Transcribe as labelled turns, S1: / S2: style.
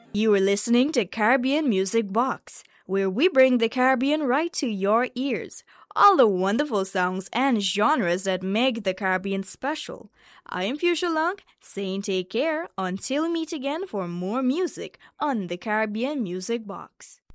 S1: You are listening to Caribbean Music Box, where we bring the Caribbean right to your ears. All the wonderful songs and genres that make the Caribbean special. I am Fuchsia Long, saying take care until we meet again for more music on the Caribbean Music Box.